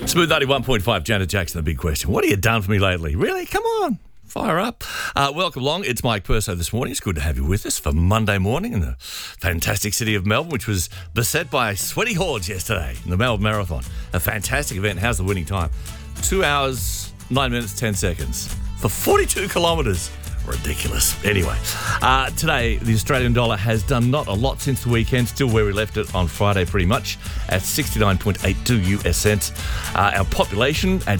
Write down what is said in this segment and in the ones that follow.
Smooth 91.5, Janet Jackson, the big question. What have you done for me lately? Really? Come on. Fire up. Welcome along. It's Mike Perso this morning. It's good to have you with us for Monday morning in the fantastic city of Melbourne, which was beset by sweaty hordes yesterday in the Melbourne Marathon. A fantastic event. How's the winning time? 2 hours, 9 minutes, 10 seconds for 42 kilometres. Ridiculous. Anyway, today the Australian dollar has done not a lot since the weekend, still where we left it on Friday pretty much, at 69.82 US cents. Our population at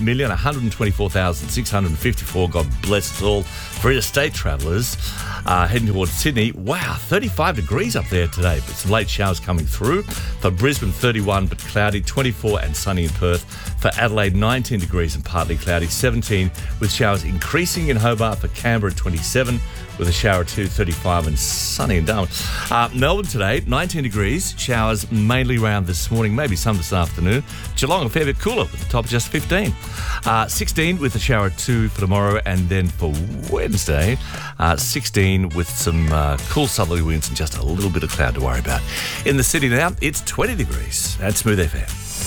28,124,654. God bless us all. For interstate travellers heading towards Sydney, wow, 35 degrees up there today, but some late showers coming through. For Brisbane, 31 but cloudy, 24 and sunny in Perth. For Adelaide, 19 degrees and partly cloudy, 17 with showers increasing in Hobart. For Canberra, 27 with a shower or two, 35 and sunny in Darwin. Melbourne today, 19 degrees, showers mainly around this morning, maybe some this afternoon. Geelong, a fair bit cooler with the top just 15. 16 with a shower or two for tomorrow, and then for Wednesday, 16 with some cool southerly winds and just a little bit of cloud to worry about. In the city now, it's 20 degrees at Smooth FM.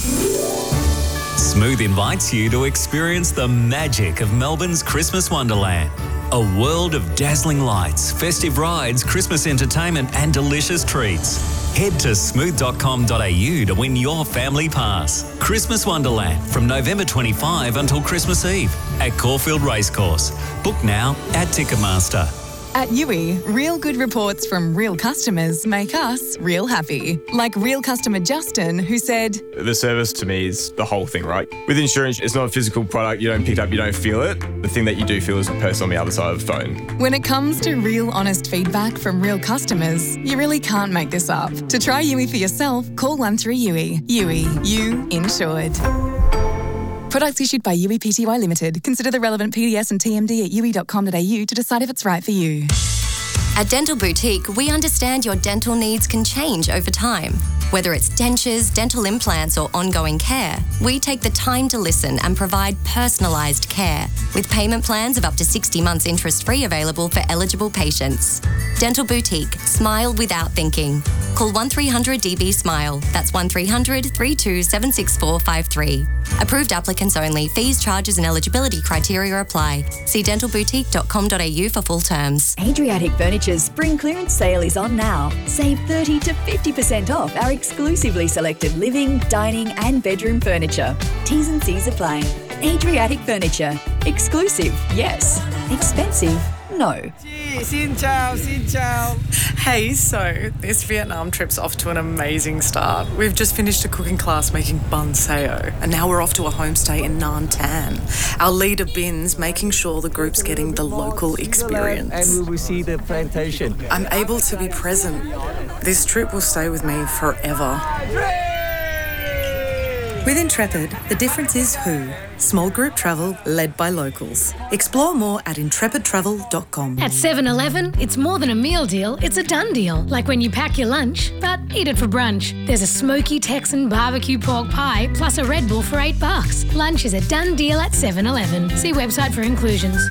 Smooth invites you to experience the magic of Melbourne's Christmas Wonderland. A world of dazzling lights, festive rides, Christmas entertainment and delicious treats. Head to smooth.com.au to win your family pass. Christmas Wonderland from November 25 until Christmas Eve at Caulfield Racecourse. Book now at Ticketmaster. At Yui, real good reports from real customers make us real happy. Like real customer Justin, who said, "The service to me is the whole thing, right? With insurance, it's not a physical product. You don't pick it up, you don't feel it. The thing that you do feel is the person on the other side of the phone." When it comes to real honest feedback from real customers, you really can't make this up. To try Yui for yourself, call 13Yui. Yui, you insured. Products issued by Yui Pty Limited. Consider the relevant PDS and TMD at yui.com.au to decide if it's right for you. At Dental Boutique, we understand your dental needs can change over time. Whether it's dentures, dental implants, or ongoing care, we take the time to listen and provide personalised care, with payment plans of up to 60 months interest-free available for eligible patients. Dental Boutique. Smile without thinking. Call 1300-DB-SMILE. That's 1300 32 76453. Approved applicants only. Fees, charges and eligibility criteria apply. See dentalboutique.com.au for full terms. Adriatic Furniture's spring clearance sale is on now. Save 30 to 50% off our exclusively selected living, dining and bedroom furniture. T's and C's apply. Adriatic Furniture. Exclusive, yes. Expensive, no. Xin chào, xin chào. Hey, so this Vietnam trip's off to an amazing start. We've just finished a cooking class making bun sao, and now we're off to a homestay in Nam Tan. Our leader Bin's making sure the group's getting the local experience. And we will see the plantation. I'm able to be present. This trip will stay with me forever. With Intrepid, the difference is who. Small group travel led by locals. Explore more at intrepidtravel.com. At 7-Eleven, it's more than a meal deal, it's a done deal. Like when you pack your lunch, but eat it for brunch. There's a smoky Texan barbecue pork pie plus a Red Bull for $8. Lunch is a done deal at 7-Eleven. See website for inclusions.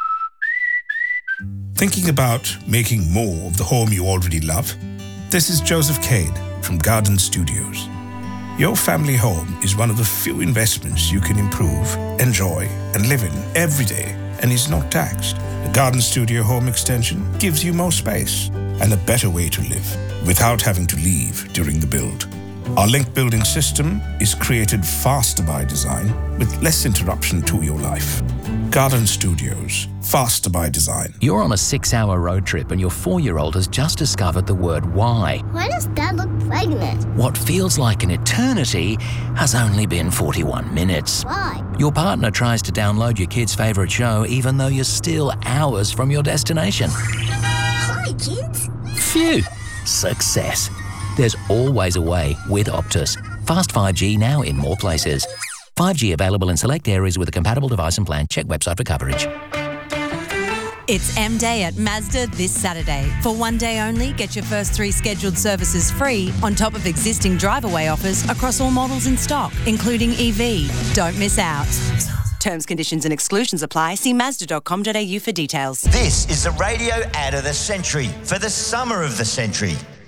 Thinking about making more of the home you already love? This is Joseph Cade from Garden Studios. Your family home is one of the few investments you can improve, enjoy, and live in every day, and is not taxed. The Garden Studio Home Extension gives you more space and a better way to live without having to leave during the build. Our link building system is created faster by design with less interruption to your life. Garden Studios, faster by design. You're on a 6-hour road trip and your 4-year-old has just discovered the word why. Why does Dad look pregnant? What feels like an eternity has only been 41 minutes. Why? Your partner tries to download your kid's favourite show even though you're still hours from your destination. Hi, kids. Phew! Success. There's always a way with Optus. Fast 5G now in more places. 5G available in select areas with a compatible device and plan. Check website for coverage. It's M-Day at Mazda this Saturday. For one day only, get your first 3 scheduled services free on top of existing drive-away offers across all models in stock, including EV. Don't miss out. Terms, conditions and exclusions apply. See Mazda.com.au for details. This is the radio ad of the century for the summer of the century.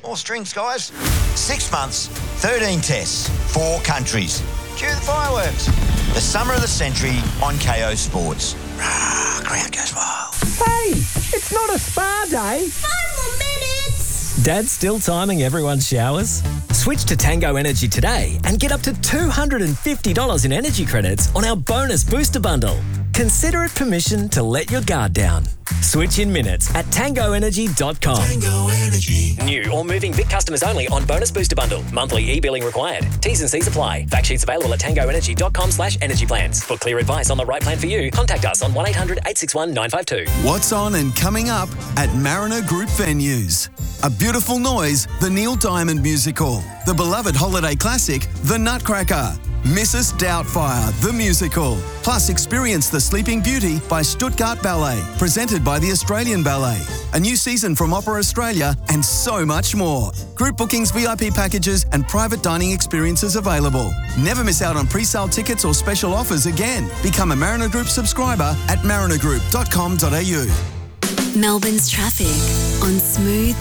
More strings, guys. 6 months, 13 tests, 4 countries. Cue the fireworks. The summer of the century on KO Sports. Rah, crowd goes wild. Hey, it's not a spa day. 5 more minutes. Dad's still timing everyone's showers? Switch to Tango Energy today and get up to $250 in energy credits on our bonus booster bundle. Consider it permission to let your guard down. Switch in minutes at tangoenergy.com. Tango Energy. New or moving Vic customers only on bonus booster bundle. Monthly e-billing required. T's and C's apply. Fact sheets available at tangoenergy.com/energy plans. For clear advice on the right plan for you, contact us on 1-800-861-952. What's on and coming up at Mariner Group Venues? A Beautiful Noise, the Neil Diamond Musical. The beloved holiday classic, The Nutcracker. Mrs. Doubtfire, the musical. Plus, experience The Sleeping Beauty by Stuttgart Ballet, presented by the Australian Ballet. A new season from Opera Australia, and so much more. Group bookings, VIP packages, and private dining experiences available. Never miss out on pre-sale tickets or special offers again. Become a Mariner Group subscriber at marinergroup.com.au. Melbourne's traffic on Smooth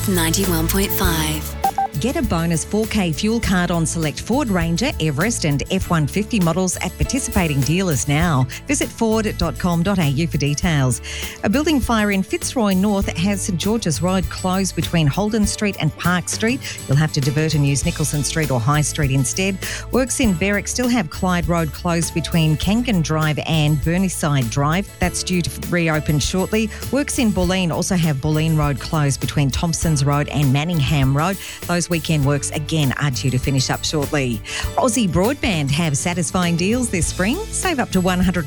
91.5. Get a bonus 4K fuel card on select Ford Ranger, Everest and F-150 models at participating dealers now. Visit ford.com.au for details. A building fire in Fitzroy North has St George's Road closed between Holden Street and Park Street. You'll have to divert and use Nicholson Street or High Street instead. Works in Berwick still have Clyde Road closed between Kangan Drive and Burnyside Drive. That's due to reopen shortly. Works in Bulleen also have Bulleen Road closed between Thompson's Road and Manningham Road. Those weekend works again are due to finish up shortly. Aussie Broadband have satisfying deals this spring. Save up to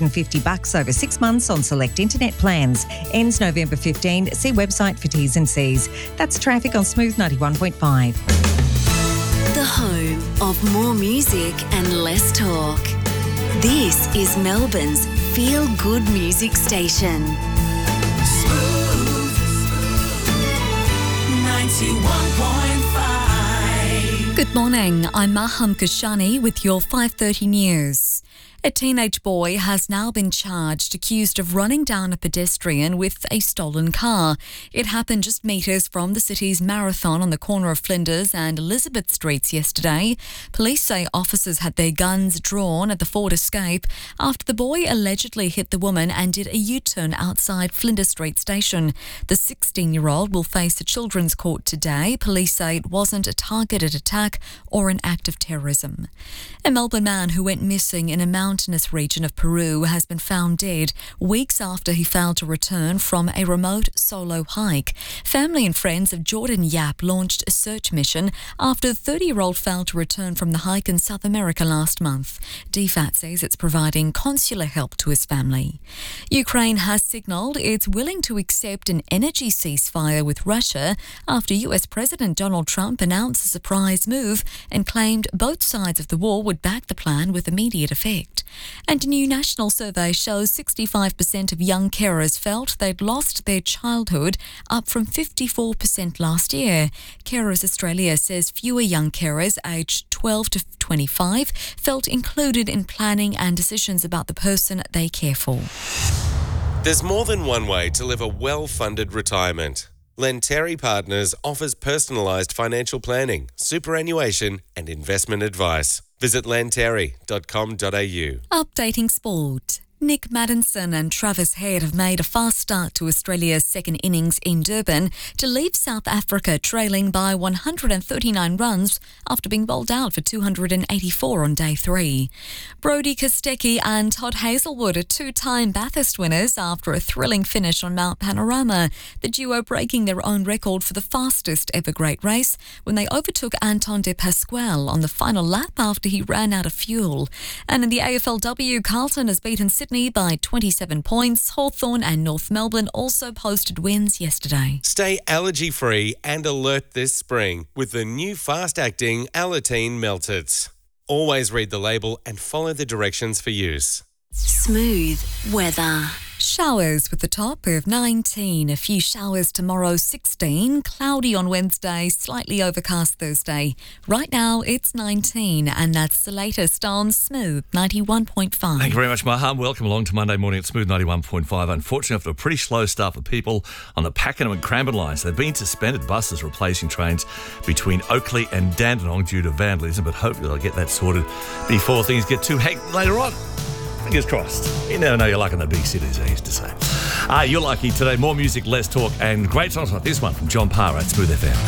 $150 over 6 months on select internet plans. Ends November 15. See website for T's and C's. That's traffic on Smooth 91.5. The home of more music and less talk. This is Melbourne's feel-good music station. Smooth 91.5. Good morning, I'm Maham Kashani with your 5:30 news. A teenage boy has now been charged, accused of running down a pedestrian with a stolen car. It happened just metres from the city's marathon on the corner of Flinders and Elizabeth Streets yesterday. Police say officers had their guns drawn at the Ford Escape after the boy allegedly hit the woman and did a U-turn outside Flinders Street station. The 16-year-old will face a children's court today. Police say it wasn't a targeted attack or an act of terrorism. A Melbourne man who went missing in a mountainous region of Peru has been found dead weeks after he failed to return from a remote solo hike. Family and friends of Jordan Yap launched a search mission after the 30-year-old failed to return from the hike in South America last month. DFAT says it's providing consular help to his family. Ukraine has signalled it's willing to accept an energy ceasefire with Russia after US President Donald Trump announced a surprise move and claimed both sides of the war would back the plan with immediate effect. And a new national survey shows 65% of young carers felt they'd lost their childhood, up from 54% last year. Carers Australia says fewer young carers aged 12 to 25 felt included in planning and decisions about the person they care for. There's more than one way to live a well-funded retirement. Lenteri Partners offers personalised financial planning, superannuation and investment advice. Visit lenteri.com.au. Updating sport. Nick Maddinson and Travis Head have made a fast start to Australia's second innings in Durban to leave South Africa trailing by 139 runs after being bowled out for 284 on day 3. Brodie Kostecki and Todd Hazelwood are two-time Bathurst winners after a thrilling finish on Mount Panorama, the duo breaking their own record for the fastest ever great race when they overtook Anton de Pasquale on the final lap after he ran out of fuel. And in the AFLW, Carlton has beaten Sydney by 27 points. Hawthorn and North Melbourne also posted wins yesterday. Stay allergy-free and alert this spring with the new fast-acting Alateen Meltits. Always read the label and follow the directions for use. Smooth weather. Showers with the top of 19. A few showers tomorrow, 16. Cloudy on Wednesday, slightly overcast Thursday. Right now, it's 19, and that's the latest on Smooth 91.5. Thank you very much, Maham. Welcome along to Monday morning at Smooth 91.5. Unfortunately, after a pretty slow start for people on the Pakenham and Cranbourne lines, they've been suspended. Buses replacing trains between Oakley and Dandenong due to vandalism, but hopefully they'll get that sorted before things get too hectic later on. Fingers crossed. You never know your luck in the big cities, I used to say. You're lucky today. More music, less talk, and great songs like this one from John Parr at Smooth FM.